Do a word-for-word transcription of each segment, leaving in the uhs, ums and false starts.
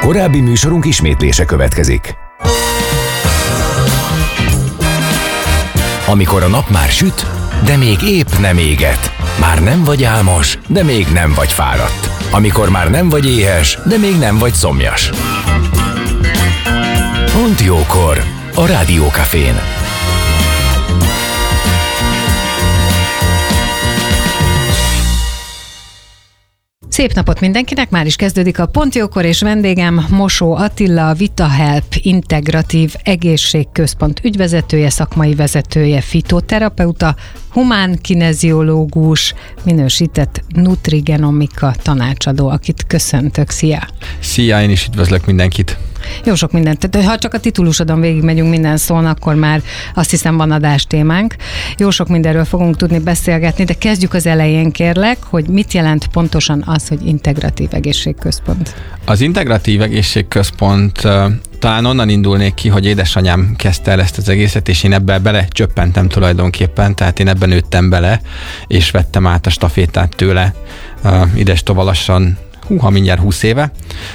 Korábbi műsorunk ismétlése következik. Amikor a nap már süt, de még épp nem éget. Már nem vagy álmos, de még nem vagy fáradt. Amikor már nem vagy éhes, de még nem vagy szomjas. Pont jókor a Rádiókafén. Szép napot mindenkinek, már is kezdődik a Pont jókor, és vendégem Mosó Attila, a VitaHelp Integratív Egészségközpont ügyvezetője, szakmai vezetője, fitoterapeuta, humán kineziológus, minősített nutrigenomika tanácsadó, akit köszöntök. Szia! Szia, én is üdvözlök mindenkit! Jó sok mindent. Tehát, ha csak a titulusodon végigmegyünk minden szón, akkor már azt hiszem van adás témánk. Jó sok mindenről fogunk tudni beszélgetni, de kezdjük az elején, kérlek, hogy mit jelent pontosan az, hogy integratív egészségközpont? Az integratív egészségközpont talán onnan indulnék ki, hogy édesanyám kezdte el ezt az egészet, és én ebbe belecsöppentem tulajdonképpen, tehát én ebben nőttem bele, és vettem át a stafétát tőle idestova lassan, húha, mindjárt húsz éve,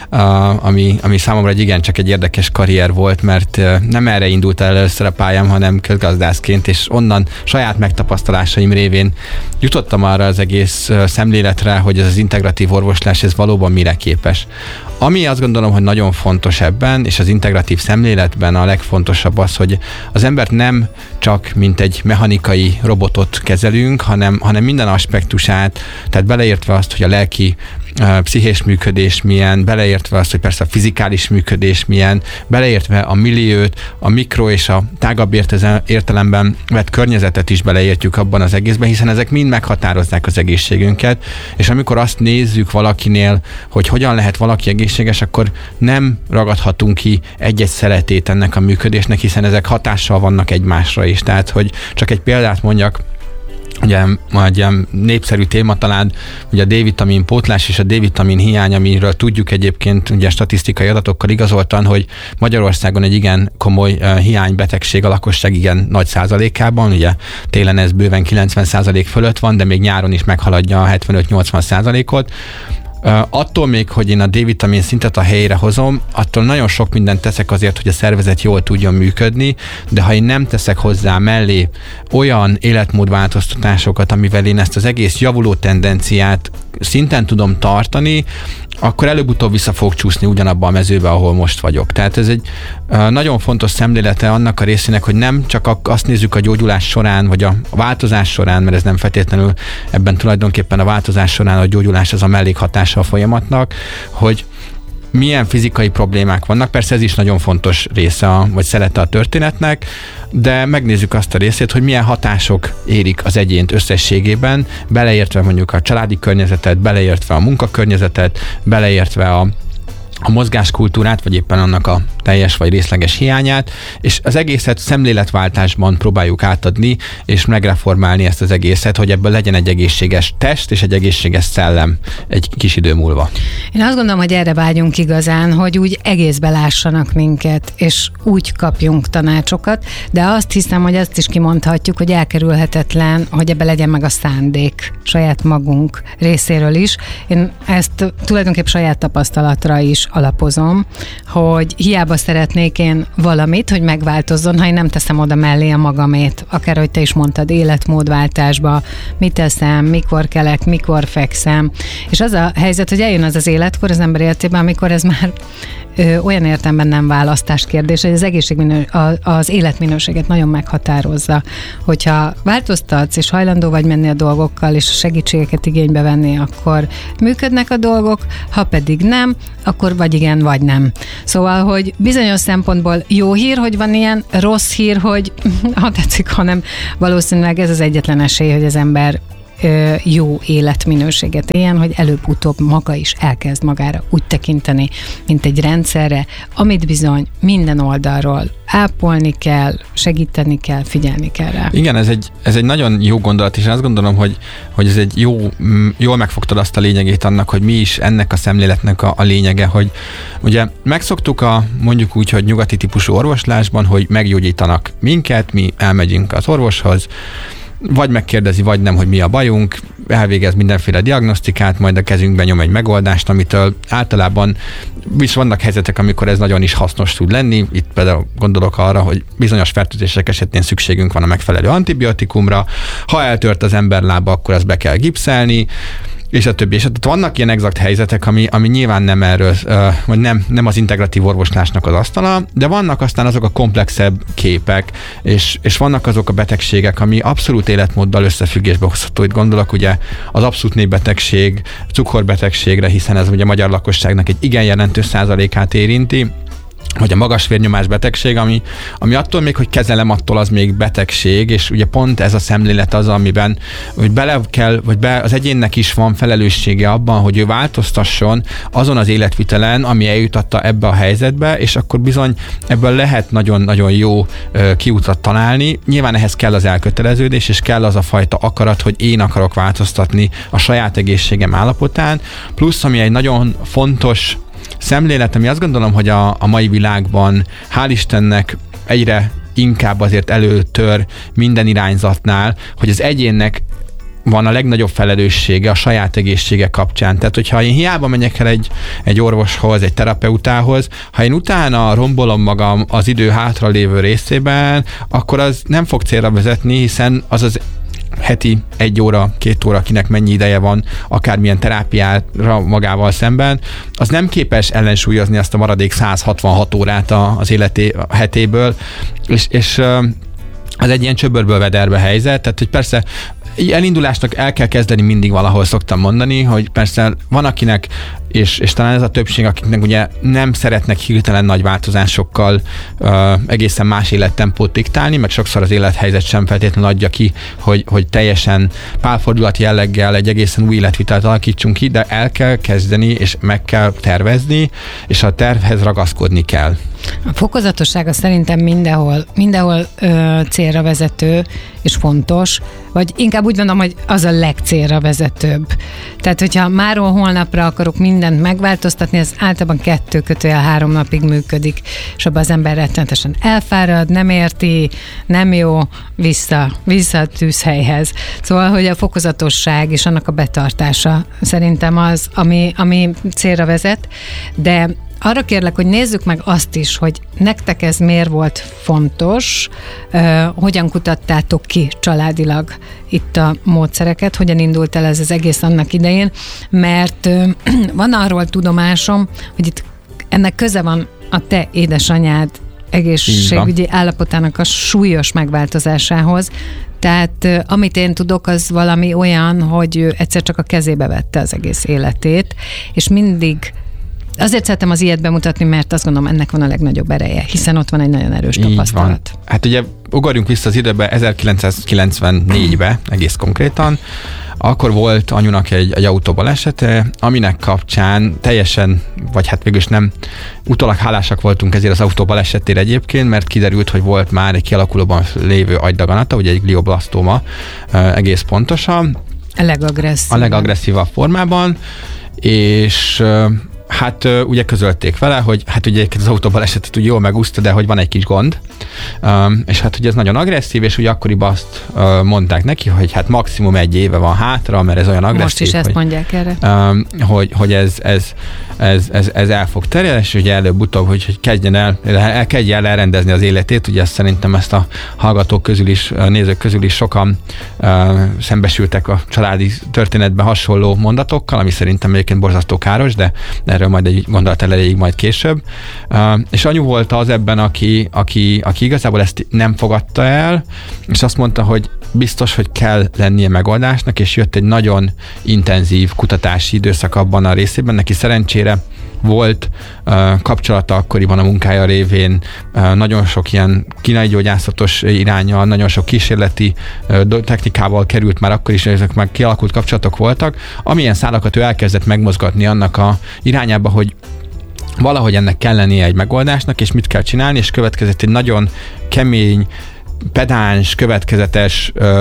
uh, ami, ami számomra egy igencsak egy érdekes karrier volt, mert uh, nem erre indult el először a pályám, hanem közgazdászként, és onnan saját megtapasztalásaim révén jutottam arra az egész uh, szemléletre, hogy ez az integratív orvoslás, ez valóban mire képes. Ami azt gondolom, hogy nagyon fontos ebben, és az integratív szemléletben a legfontosabb az, hogy az embert nem csak mint egy mechanikai robotot kezelünk, hanem, hanem minden aspektusát, tehát beleértve azt, hogy a lelki, a pszichés működés milyen, beleértve azt, hogy persze a fizikális működés milyen, beleértve a milliót, a mikro és a tágabb értelemben vett környezetet is beleértjük abban az egészben, hiszen ezek mind meghatározzák az egészségünket, és amikor azt nézzük valakinél, hogy hogyan lehet valaki egészséges, akkor nem ragadhatunk ki egy-egy szeletét ennek a működésnek, hiszen ezek hatással vannak egymásra is. Tehát, hogy csak egy példát mondjak, ugye egy ilyen népszerű téma talán, ugye a D-vitamin pótlás és a D-vitamin hiány, amiről tudjuk egyébként ugye statisztikai adatokkal igazoltan, hogy Magyarországon egy igen komoly uh, hiánybetegség a lakosság igen nagy százalékában, ugye télen ez bőven kilencven százalék fölött van, de még nyáron is meghaladja a hetvenöt-nyolcvan százalékot. Uh, attól még, hogy én a D-vitamin szintet a helyére hozom, attól nagyon sok mindent teszek azért, hogy a szervezet jól tudjon működni, de ha én nem teszek hozzá mellé olyan életmódváltoztatásokat, amivel én ezt az egész javuló tendenciát szinten tudom tartani, akkor előbb-utóbb vissza fog csúszni ugyanabba a mezőbe, ahol most vagyok. Tehát ez egy uh, nagyon fontos szemlélete annak a részének, hogy nem csak azt nézzük a gyógyulás során, vagy a változás során, mert ez nem feltétlenül ebben tulajdonképpen a változás során a gyógyulás az a mellékhatása a folyamatnak, hogy milyen fizikai problémák vannak, persze ez is nagyon fontos része, a, vagy szelete a történetnek, de megnézzük azt a részét, hogy milyen hatások érik az egyént összességében, beleértve mondjuk a családi környezetet, beleértve a munkakörnyezetet, beleértve a a mozgáskultúrát, vagy éppen annak a teljes vagy részleges hiányát, és az egészet szemléletváltásban próbáljuk átadni, és megreformálni ezt az egészet, hogy ebből legyen egy egészséges test és egy egészséges szellem egy kis idő múlva. Én azt gondolom, hogy erre vágyunk igazán, hogy úgy egészbe lássanak minket, és úgy kapjunk tanácsokat, de azt hiszem, hogy azt is kimondhatjuk, hogy elkerülhetetlen, hogy ebbe legyen meg a szándék saját magunk részéről is. Én ezt tulajdonképp saját tapasztalatra is alapozom, hogy hiába szeretnék én valamit, hogy megváltozzon, ha én nem teszem oda mellé a magamét, akár, hogy te is mondtad, életmódváltásba, mit teszem, mikor kelek, mikor fekszem. És az a helyzet, hogy eljön az az életkor az ember életében, amikor ez már ö, olyan értelemben nem választás kérdés, hogy az egészségminő, az életminőséget nagyon meghatározza. Hogyha változtatsz, és hajlandó vagy menni a dolgokkal, és a segítségeket igénybe venni, akkor működnek a dolgok, ha pedig nem, akkor vagy igen, vagy nem. Szóval, hogy bizonyos szempontból jó hír, hogy van ilyen, rossz hír, hogy ha tetszik, hanem valószínűleg ez az egyetlen esély, hogy az ember jó életminőséget éljen, hogy előbb-utóbb maga is elkezd magára úgy tekinteni, mint egy rendszerre, amit bizony minden oldalról ápolni kell, segíteni kell, figyelni kell rá. Igen, ez egy, ez egy nagyon jó gondolat, és azt gondolom, hogy, hogy ez egy jó, jól megfogtad azt a lényegét annak, hogy mi is ennek a szemléletnek a, a lényege, hogy ugye megszoktuk a mondjuk úgy, hogy nyugati típusú orvoslásban, hogy meggyógyítanak minket, mi elmegyünk az orvoshoz, vagy megkérdezi, vagy nem, hogy mi a bajunk, elvégez mindenféle diagnosztikát, majd a kezünkben nyom egy megoldást, amitől általában is vannak helyzetek, amikor ez nagyon is hasznos tud lenni. Itt például gondolok arra, hogy bizonyos fertőzések esetén szükségünk van a megfelelő antibiotikumra, ha eltört az ember lába, akkor azt be kell gipszelni, és a többi. És tehát vannak ilyen exakt helyzetek, ami, ami nyilván nem erről, vagy nem, nem az integratív orvoslásnak az asztala, de vannak aztán azok a komplexebb képek, és, és vannak azok a betegségek, ami abszolút életmóddal összefüggésbe hozható. Itt gondolok ugye az abszolút népbetegség, cukorbetegségre, hiszen ez ugye a magyar lakosságnak egy igen jelentős százalékát érinti, vagy a magas vérnyomás betegség, ami, ami attól még, hogy kezelem, attól az még betegség, és ugye pont ez a szemlélet az, amiben hogy bele kell, vagy be, az egyénnek is van felelőssége abban, hogy ő változtasson azon az életvitelen, ami eljutatta ebbe a helyzetbe, és akkor bizony ebből lehet nagyon-nagyon jó uh, kiutat találni. Nyilván ehhez kell az elköteleződés, és kell az a fajta akarat, hogy én akarok változtatni a saját egészségem állapotán, plusz ami egy nagyon fontos szemlélet, ami azt gondolom, hogy a, a mai világban hál' Istennek egyre inkább azért előtör minden irányzatnál, hogy az egyénnek van a legnagyobb felelőssége a saját egészsége kapcsán. Tehát, hogyha én hiába menjek el egy, egy orvoshoz, egy terapeutához, ha én utána rombolom magam az idő hátra lévő részében, akkor az nem fog célra vezetni, hiszen az az heti egy óra, két óra, akinek mennyi ideje van akármilyen terápiára magával szemben, az nem képes ellensúlyozni azt a maradék száz hatvanhat órát az életé a hetéből, és, és az egy ilyen csöbörből vederbe helyzet, tehát hogy persze elindulásnak el kell kezdeni mindig valahol, szoktam mondani, hogy persze van akinek, és, és talán ez a többség, akiknek ugye nem szeretnek hirtelen nagy változásokkal uh, egészen más élettempót diktálni, meg sokszor az élethelyzet sem feltétlenül adja ki, hogy, hogy teljesen pálfordulat jelleggel egy egészen új életvitelt alakítsunk ki, de el kell kezdeni, és meg kell tervezni, és a tervhez ragaszkodni kell. A fokozatossága szerintem mindenhol, mindenhol ö, célra vezető és fontos, vagy inkább úgy mondom, hogy az a legcélra vezetőbb. Tehát, hogyha máról holnapra akarok mindent megváltoztatni, ez általában kettő kötőjel három napig működik, és abban az ember rettenetesen elfárad, nem érti, nem jó, vissza, vissza a tűzhelyhez. Szóval, hogy a fokozatosság és annak a betartása szerintem az, ami, ami célra vezet, de arra kérlek, hogy nézzük meg azt is, hogy nektek ez miért volt fontos, uh, hogyan kutattátok ki családilag itt a módszereket, hogyan indult el ez az egész annak idején, mert uh, van arról tudomásom, hogy itt ennek köze van a te édesanyád egészségügyi állapotának a súlyos megváltozásához. Tehát amit én tudok, az valami olyan, hogy ő egyszer csak a kezébe vette az egész életét, és mindig azért szeretem az ilyet bemutatni, mert azt gondolom, ennek van a legnagyobb ereje, hiszen ott van egy nagyon erős tapasztalat. Hát ugye ugorjunk vissza az időbe, ezerkilencszázkilencvennégybe egész konkrétan, akkor volt anyunak egy, egy autóbalesete, aminek kapcsán teljesen, vagy hát végülis nem, utólag hálásak voltunk ezért az autóbalesetére egyébként, mert kiderült, hogy volt már egy kialakulóban lévő agydaganata, ugye egy glioblasztóma egész pontosan. A legagresszívabb. A legagresszívabb formában, és hát ugye közölték vele, hogy hát ugye az autóbalesetet úgy jól megúszta, de hogy van egy kis gond, um, és hát ugye ez nagyon agresszív, és ugye akkoriban azt uh, mondták neki, hogy hát maximum egy éve van hátra, mert ez olyan agresszív. Most is ezt hogy, mondják erre. Um, hogy, hogy ez, ez, ez, ez, ez el fog terjedni, és ugye előbb-utóbb, hogy, hogy kezdjen el, el, kezdjen el elrendezni az életét, ugye ezt szerintem ezt a hallgatók közül is, a nézők közül is sokan uh, szembesültek a családi történetben hasonló mondatokkal, ami szerintem egyébként borzasztó káros, de erről majd egy gondolat elejéig majd később. Uh, és anyu volt az ebben, aki, aki, aki igazából ezt nem fogadta el, és azt mondta, hogy biztos, hogy kell lennie megoldásnak, és jött egy nagyon intenzív kutatási időszak abban a részében. Neki szerencsére volt uh, kapcsolata akkoriban a munkája révén, uh, nagyon sok ilyen kínai gyógyászatos iránnyal, nagyon sok kísérleti uh, technikával került már akkor is, ezek már kialakult kapcsolatok voltak, amilyen szálakat ő elkezdett megmozgatni annak a irányába, hogy valahogy ennek kell lennie egy megoldásnak, és mit kell csinálni, és következett egy nagyon kemény, pedáns, következetes uh,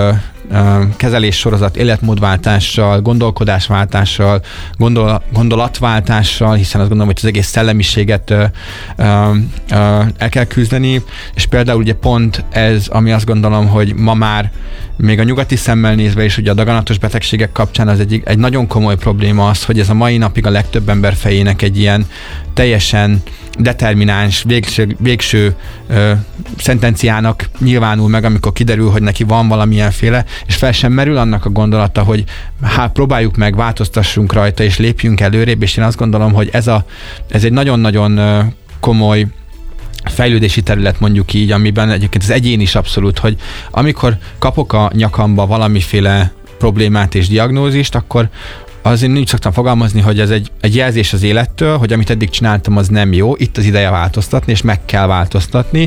kezelés sorozat életmódváltással, gondolkodásváltással, gondol, gondolatváltással, hiszen azt gondolom, hogy az egész szellemiséget ö, ö, ö, el kell küzdeni, és például ugye pont ez, ami azt gondolom, hogy ma már még a nyugati szemmel nézve is ugye a daganatos betegségek kapcsán az egy, egy nagyon komoly probléma az, hogy ez a mai napig a legtöbb ember fejének egy ilyen teljesen determináns, végső, végső ö, szentenciának nyilvánul meg, amikor kiderül, hogy neki van valamilyenféle, és fel sem merül annak a gondolata, hogy hát próbáljuk meg, változtassunk rajta, és lépjünk előrébb, és én azt gondolom, hogy ez, a, ez egy nagyon-nagyon ö, komoly fejlődési terület, mondjuk így, amiben egyébként az egyén is abszolút, hogy amikor kapok a nyakamba valamiféle problémát és diagnózist, akkor azért úgy szoktam fogalmazni, hogy ez egy, egy jelzés az élettől, hogy amit eddig csináltam, az nem jó, itt az ideje változtatni, és meg kell változtatni.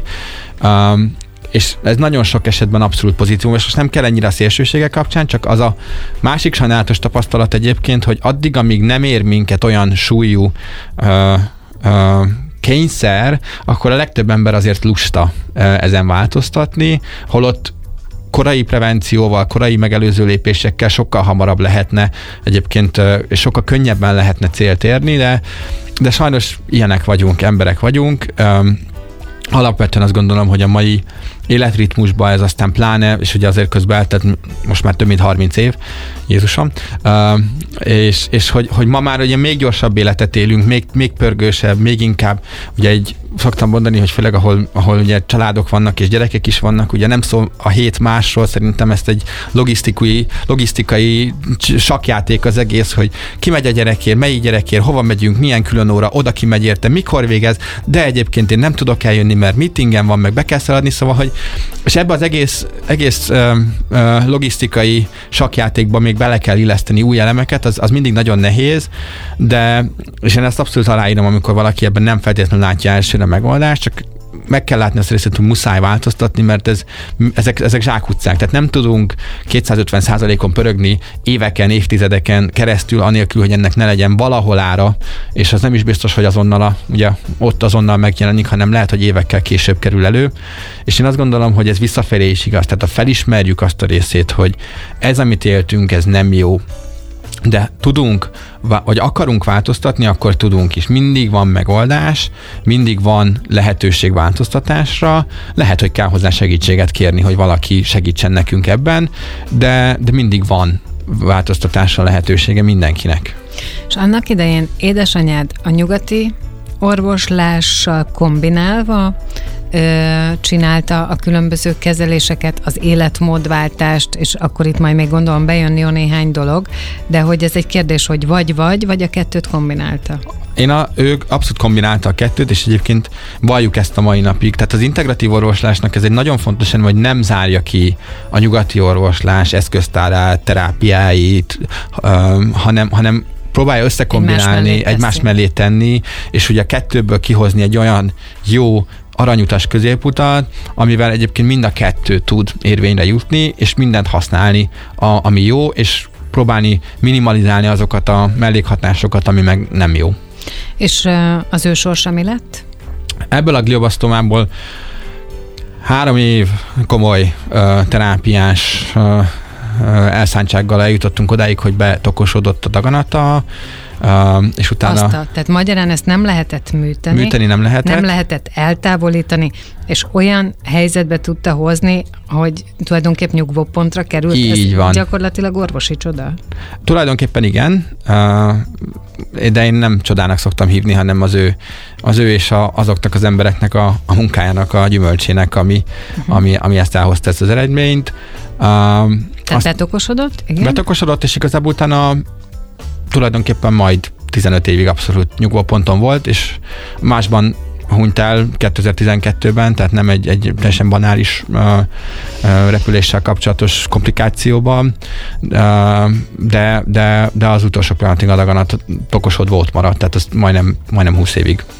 Um, és ez nagyon sok esetben abszolút pozitívum, és most nem kell ennyire a szélsőségek kapcsán, csak az a másik sajnálatos tapasztalat egyébként, hogy addig, amíg nem ér minket olyan súlyú uh, uh, kényszer, akkor a legtöbb ember azért lusta ezen változtatni, holott korai prevencióval, korai megelőző lépésekkel sokkal hamarabb lehetne egyébként, és sokkal könnyebben lehetne célt érni, de, de sajnos ilyenek vagyunk, emberek vagyunk. Alapvetően azt gondolom, hogy a mai életritmusban ez aztán pláne, és ugye azért közben eltelt most már több mint harminc év, Jézusom, uh, és, és hogy, hogy ma már ugye még gyorsabb életet élünk, még, még pörgősebb, még inkább, ugye egy szoktam mondani, hogy főleg ahol, ahol ugye családok vannak és gyerekek is vannak, ugye nem szól a hét másról, szerintem ezt egy logisztikai, logisztikai sakkjáték az egész, hogy ki megy a gyerekért, melyik gyerekért, hova megyünk, milyen külön óra, oda ki megy érte, mikor végez, de egyébként én nem tudok eljönni, mert meetingen van, meg be kell szaladni, szóval, hogy és ebbe az egész, egész ö, ö, logisztikai sakkjátékba még bele kell illeszteni új elemeket, az, az mindig nagyon nehéz, de és én ezt abszolút aláírom, amikor valaki ebben nem feltétlenül látja elsőre a megoldást, csak meg kell látni azt részét, hogy muszáj változtatni, mert ez, ezek, ezek zsákutcák. Tehát nem tudunk kétszázötven százalékon pörögni éveken, évtizedeken keresztül, anélkül, hogy ennek ne legyen valahol ára, és az nem is biztos, hogy azonnal a, ugye, ott azonnal megjelenik, hanem lehet, hogy évekkel később kerül elő. És én azt gondolom, hogy ez visszafelé is igaz. Tehát ha felismerjük azt a részét, hogy ez, amit éltünk, ez nem jó, de tudunk, vagy akarunk változtatni, akkor tudunk is. Mindig van megoldás, mindig van lehetőség változtatásra, lehet, hogy kell hozzá segítséget kérni, hogy valaki segítsen nekünk ebben, de, de mindig van változtatásra lehetősége mindenkinek. És annak idején édesanyád a nyugati orvoslással kombinálva csinálta a különböző kezeléseket, az életmódváltást, és akkor itt majd még gondolom bejön jó néhány dolog, de hogy ez egy kérdés, hogy vagy-vagy, vagy a kettőt kombinálta? Én a, ők abszolút kombinálta a kettőt, és egyébként valljuk ezt a mai napig. Tehát az integratív orvoslásnak ez egy nagyon fontos, hogy nem zárja ki a nyugati orvoslás eszköztárát, terápiáit, hanem, hanem próbálja összekombinálni, egymás mellé, egymás mellé tenni, és ugye a kettőből kihozni egy olyan jó aranyutas középutat, amivel egyébként mind a kettő tud érvényre jutni, és mindent használni, a, ami jó, és próbálni minimalizálni azokat a mellékhatásokat, ami meg nem jó. És az ő sorsa mi lett? Ebből a gliobasztomából három év komoly uh, terápiás uh, elszántsággal eljutottunk odáig, hogy betokosodott a daganata, Uh, és utána... Azt a, tehát magyarán ezt nem lehetett műteni. Műteni nem lehetett. Nem lehetett eltávolítani, és olyan helyzetbe tudta hozni, hogy tulajdonképp nyugvópontra került. Így ez van. Gyakorlatilag orvosi csoda. Tulajdonképpen igen, uh, de én nem csodának szoktam hívni, hanem az ő, az ő és a, azoknak az embereknek a, a munkájának, a gyümölcsének, ami, uh-huh. ami, ami ezt elhozta ezt az eredményt. Uh, Tehát betokosodott? Igen? Betokosodott, és igazából utána tulajdonképpen majd tizenöt évig abszolút nyugvóponton volt, és másban hunyt el kétezer-tizenkettőben, tehát nem egy, egy teljesen banális uh, uh, repüléssel kapcsolatos komplikációban, uh, de, de, de az utolsó pillanatig a daganat okosodva ott maradt, tehát az majdnem, majdnem húsz évig.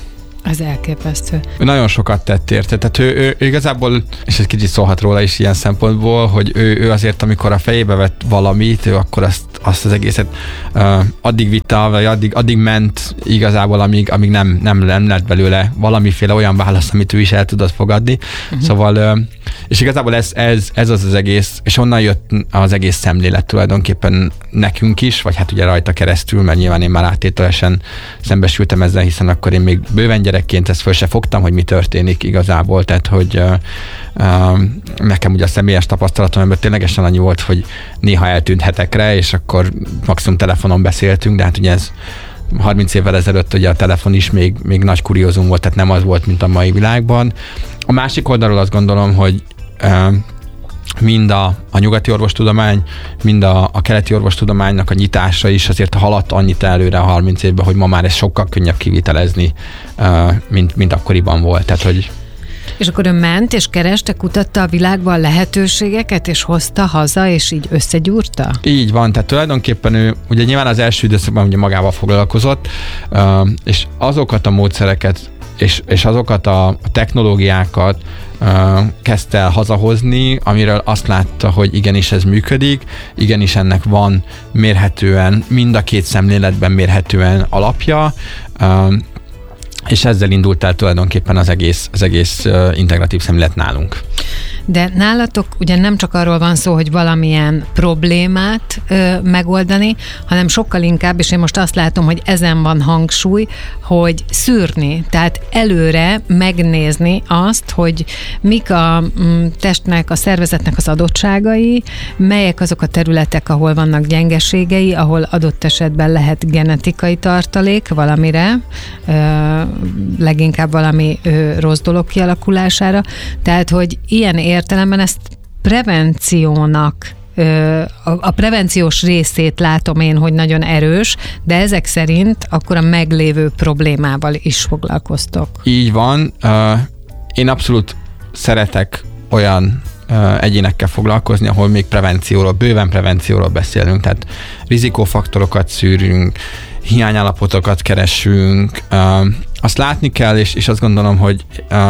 Az elképesztő. Ő nagyon sokat tett érte. Tehát ő, ő, ő igazából, és egy kicsit szólhat róla is ilyen szempontból, hogy ő, ő azért, amikor a fejébe vett valamit, ő akkor azt, azt az egészet uh, addig vitte, vagy addig, addig ment igazából, amíg, amíg nem, nem, nem lett belőle valamiféle olyan válasz, amit ő is el tudott fogadni. Uh-huh. Szóval, uh, és igazából ez, ez, ez az az egész, és onnan jött az egész szemlélet tulajdonképpen nekünk is, vagy hát ugye rajta keresztül, mert nyilván én már áttételesen szembesültem ezzel, hiszen akkor én még bőven gyerekként ezt föl se fogtam, hogy mi történik igazából, tehát hogy uh, uh, nekem ugye a személyes tapasztalatom ebből ténylegesen annyi volt, hogy néha eltűnt hetekre, és akkor maximum telefonon beszéltünk, de hát ugye ez harminc évvel ezelőtt ugye a telefon is még, még nagy kuriózum volt, tehát nem az volt, mint a mai világban. A másik oldalról azt gondolom, hogy uh, mind a, a nyugati orvostudomány, mind a, a keleti orvostudománynak a nyitása is azért haladt annyit előre a harminc évben, hogy ma már ez sokkal könnyebb kivitelezni, uh, mint, mint akkoriban volt. Tehát, hogy És akkor ő ment, és kereste, kutatta a világban a lehetőségeket, és hozta haza, és így összegyúrta? Így van, tehát tulajdonképpen ő ugye nyilván az első időszakban ugye magával foglalkozott, uh, és azokat a módszereket, és, és azokat a technológiákat uh, kezdte el hazahozni, amiről azt látta, hogy igenis ez működik, igenis ennek van mérhetően, mind a két szemléletben mérhetően alapja, uh, és ezzel indult el tulajdonképpen az egész, az egész uh, integratív szemlélet nálunk. De nálatok ugye nem csak arról van szó, hogy valamilyen problémát ö, megoldani, hanem sokkal inkább, és én most azt látom, hogy ezen van hangsúly, hogy szűrni, tehát előre megnézni azt, hogy mik a m, testnek, a szervezetnek az adottságai, melyek azok a területek, ahol vannak gyengeségei, ahol adott esetben lehet genetikai tartalék valamire, ö, leginkább valami ö, rossz dolog kialakulására, tehát hogy ilyen értelemben ezt prevenciónak, a prevenciós részét látom én, hogy nagyon erős, de ezek szerint akkor a meglévő problémával is foglalkoztok. Így van. Én abszolút szeretek olyan egyénekkel foglalkozni, ahol még prevencióról, bőven prevencióról beszélünk, tehát rizikófaktorokat szűrünk, hiányállapotokat keresünk. Azt látni kell, és, és azt gondolom, hogy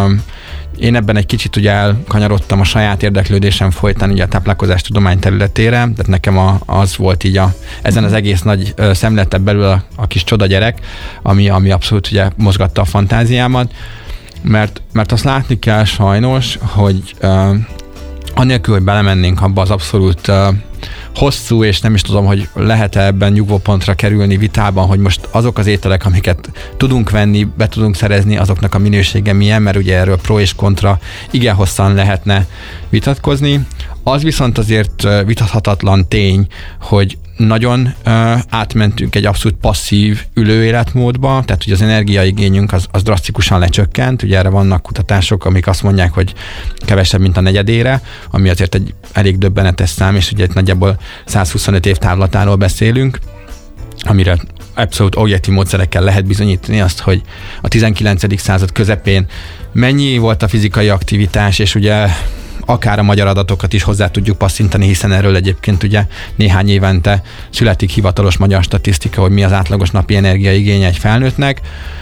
én ebben egy kicsit ugye elkanyarodtam a saját érdeklődésem folytán ugye a táplálkozás tudomány területére, tehát nekem a, az volt így a, ezen az egész nagy szemleten belül a, a kis csoda gyerek, ami, ami abszolút ugye mozgatta a fantáziámat, mert, mert azt látni kell sajnos, hogy uh, anélkül, hogy belemennénk abba az abszolút uh, hosszú, és nem is tudom, hogy lehet-e ebben nyugvópontra kerülni vitában, hogy most azok az ételek, amiket tudunk venni, be tudunk szerezni, azoknak a minősége milyen, mert ugye erről pro és kontra igen hosszan lehetne vitatkozni. Az viszont azért vitathatatlan tény, hogy nagyon uh, átmentünk egy abszolút passzív ülőéletmódba, tehát hogy az energiaigényünk az, az drasztikusan lecsökkent, ugye erre vannak kutatások, amik azt mondják, hogy kevesebb, mint a negyedére, ami azért egy elég döbbenetes szám, és ugye itt nagyjából száz huszonöt év távlatáról beszélünk, amire abszolút objektív módszerekkel lehet bizonyítani azt, hogy a tizenkilencedik század közepén mennyi volt a fizikai aktivitás, és ugye akár a magyar adatokat is hozzá tudjuk passzintani, hiszen erről egyébként ugye néhány évente születik hivatalos magyar statisztika, hogy mi az átlagos napi energiaigénye egy felnőttnek.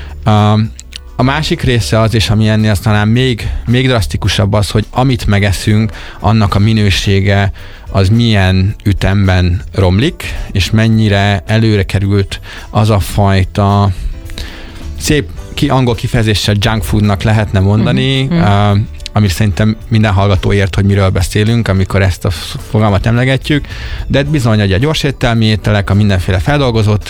A másik része az, és ami ennél talán még, még drasztikusabb az, hogy amit megeszünk, annak a minősége az milyen ütemben romlik, és mennyire előre került az a fajta szép ki, angol kifejezéssel junk foodnak lehetne mondani, mm-hmm. uh, amit szerintem minden hallgató ért, hogy miről beszélünk, amikor ezt a fogalmat emlegetjük, de bizony, hogy a gyors éttermi ételek, a mindenféle feldolgozott,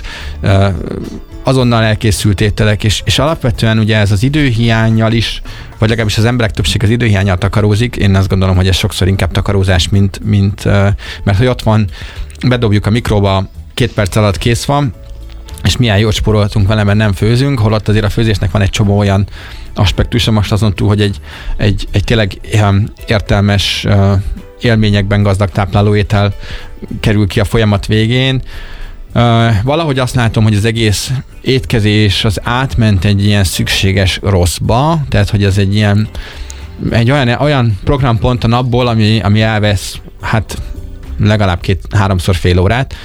azonnal elkészült ételek, és, és alapvetően ugye ez az időhiánnyal is, vagy legalábbis az emberek többség az időhiánnyal takarózik, én azt gondolom, hogy ez sokszor inkább takarózás, mint, mint mert hogy ott van, bedobjuk a mikróba, két perc alatt kész van, és milyen jót spórolhatunk vele, mert nem főzünk, holott azért a főzésnek van egy csomó olyan aspektusa, most azon túl, hogy egy, egy, egy tényleg értelmes élményekben gazdag táplálóétel kerül ki a folyamat végén. Valahogy azt látom, hogy az egész étkezés az átment egy ilyen szükséges rosszba, tehát hogy ez egy ilyen egy olyan, olyan programpont a napból, ami, ami elvesz hát legalább két-háromszor fél órát,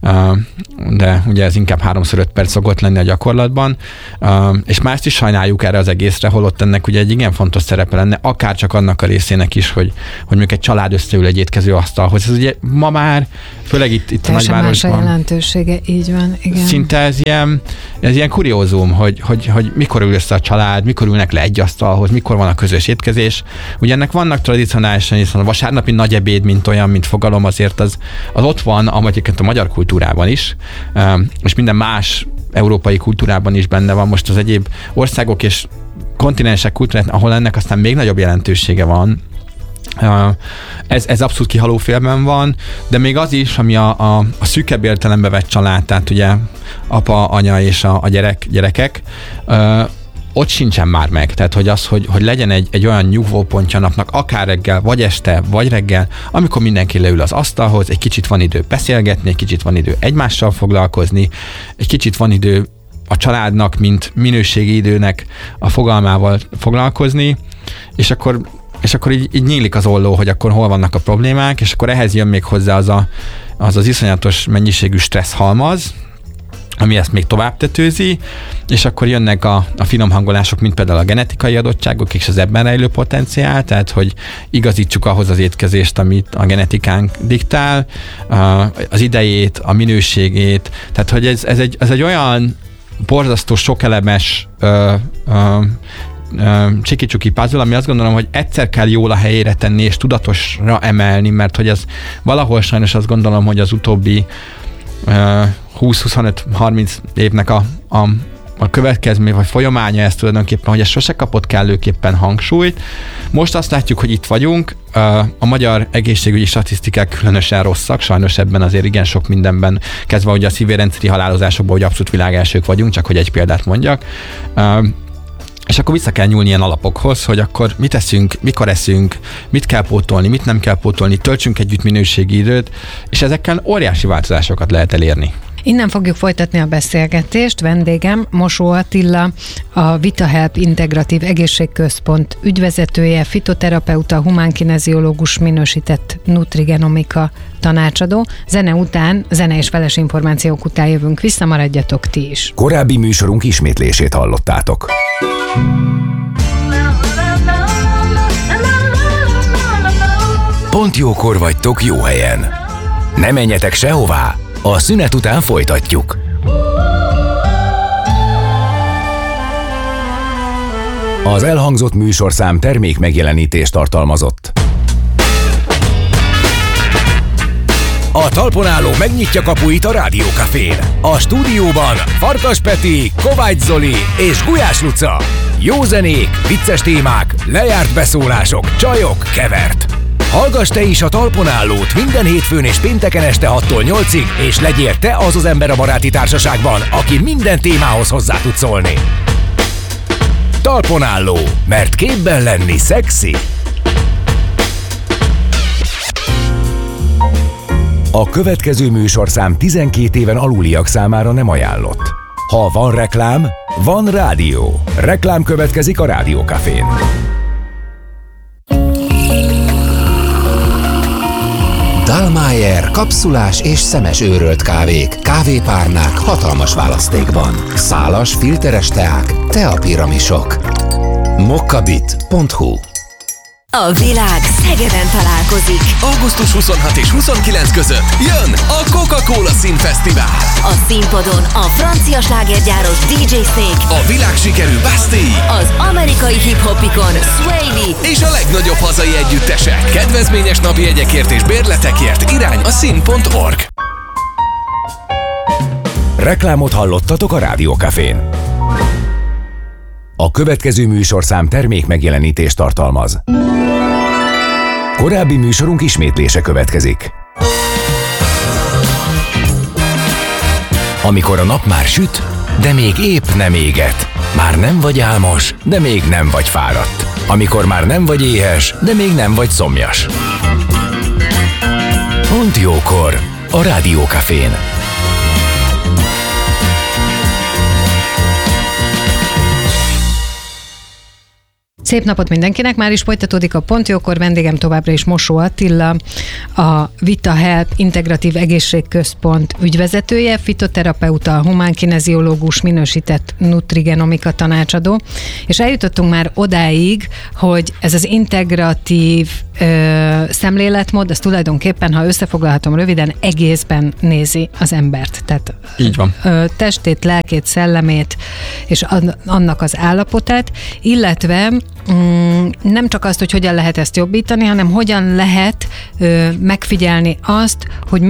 de ugye ez inkább háromszor öt perc szokott lenni a gyakorlatban, és mást is sajnáljuk erre az egészre, holott ennek ugye egy igen fontos szerepe lenne, akár csak annak a részének is, hogy, hogy mondjuk egy család összeül egy étkező asztalhoz. Ez ugye ma már, főleg itt, itt a nagyvárosban. Más a jelentősége, így van, igen. Szinte ez ilyen, ez ilyen kuriózum, hogy, hogy, hogy mikor ül össze a család, mikor ülnek le egy asztalhoz, mikor van a közös étkezés. Ugye ennek vannak tradicionálisan, hiszen a vasárnapi nagy ebéd, mint olyan, mint fogalom, azért az, az ott van, amelyeket a magyar kultúrában is, és minden más európai kultúrában is benne van. Most az egyéb országok és kontinensek kultúrát, ahol ennek aztán még nagyobb jelentősége van. Ez, ez abszolút kihaló félben van, de még az is, ami a, a, a szűkebb értelembe vett család, tehát ugye apa, anya és a, a gyerek, gyerekek, ö, ott sincsen már meg. Tehát, hogy az, hogy, hogy legyen egy, egy olyan nyugvópontja napnak, akár reggel, vagy este, vagy reggel, amikor mindenki leül az asztalhoz, egy kicsit van idő beszélgetni, egy kicsit van idő egymással foglalkozni, egy kicsit van idő a családnak, mint minőségi időnek a fogalmával foglalkozni, és akkor és akkor így, így nyílik az olló, hogy akkor hol vannak a problémák, és akkor ehhez jön még hozzá az a, az, az iszonyatos mennyiségű stressz halmaz, ami ezt még tovább tetőzi, és akkor jönnek a, a finom hangolások, mint például a genetikai adottságok és az ebben rejlő potenciál, tehát hogy igazítsuk ahhoz az étkezést, amit a genetikánk diktál, az idejét, a minőségét, tehát hogy ez, ez, egy, ez egy olyan borzasztó sokelemes ö, ö, csiki-csuki puzzle, ami azt gondolom, hogy egyszer kell jól a helyére tenni, és tudatosra emelni, mert hogy ez valahol sajnos azt gondolom, hogy az utóbbi uh, húsz-huszonöt-harminc évnek a, a, a következmény, vagy folyamánya ez tulajdonképpen, hogy ez sose kapott kellőképpen hangsúlyt. Most azt látjuk, hogy itt vagyunk, uh, a magyar egészségügyi statisztikák különösen rosszak, sajnos ebben azért igen sok mindenben, kezdve ugye a szívérendszeri halálozásokban, hogy abszolút világelsők vagyunk, csak hogy egy példát mondjak. Uh, És akkor vissza kell nyúlni ilyen alapokhoz, hogy akkor mit eszünk, mikor eszünk, mit kell pótolni, mit nem kell pótolni, töltsünk együtt minőségi időt, és ezekkel óriási változásokat lehet elérni. Innen fogjuk folytatni a beszélgetést. Vendégem Mosó Attila, a VitaHelp Integratív Egészségközpont ügyvezetője, fitoterapeuta, humánkineziológus, minősített nutrigenomika tanácsadó. Zene után, zene és feles információk után jövünk vissza, maradjatok ti is. Korábbi műsorunk ismétlését hallottátok. Pont jókor vagytok jó helyen. Ne menjetek sehová, a szünet után folytatjuk. Az elhangzott műsorszám termék megjelenítést tartalmazott. A talpon álló megnyitja kapuit a Rádiókafén. A stúdióban Farkas Peti, Kovács Zoli és Gulyás Luca. Jó zenék, vicces témák, lejárt beszólások, csajok, kevert. Hallgass te is a talpon állót minden hétfőn és pénteken este hattól nyolcig, és legyél te az az ember a baráti társaságban, aki minden témához hozzá tud szólni. Talpon álló, mert képben lenni szexi. A következő műsorszám tizenkét éven aluliak számára nem ajánlott. Ha van reklám, van rádió. Reklám következik a Rádiókafén. Dallmayr kapszulás és szemes őrölt kávék, kávépárnák hatalmas választékban. Szálas, filteres teák, teapiramisok. mokkabit pont hu. A világ Szegeden találkozik. augusztus huszonhat és huszonkilenc között jön a Coca-Cola Színfesztivál. A színpadon a francia slágergyáros dé dzsé Snake, a világsikerű Bastille, az amerikai hip-hopikon Sway Lee és a legnagyobb hazai együttesek. Kedvezményes napi jegyekért és bérletekért irány a szín pont org. Reklámot hallottatok a Rádiókafén. A következő műsorszám termék megjelenítést tartalmaz. Korábbi műsorunk ismétlése következik. Amikor a nap már süt, de még épp nem éget. Már nem vagy álmos, de még nem vagy fáradt. Amikor már nem vagy éhes, de még nem vagy szomjas. Pont jókor a Rádiókafén. Szép napot mindenkinek, már is folytatódik a Pont Jókor, vendégem továbbra is Mosó Attila, a Vita Help Integratív Egészségközpont ügyvezetője, fitoterapeuta, humánkineziológus, minősített nutrigenomika tanácsadó, és eljutottunk már odáig, hogy ez az integratív ö, szemléletmód, az tulajdonképpen, ha összefoglalhatom röviden, egészben nézi az embert. Tehát így van. Ö, testét, lelkét, szellemét, és annak az állapotát, illetve mm, nem csak azt, hogy hogyan lehet ezt jobbítani, hanem hogyan lehet ö, megfigyelni azt, hogy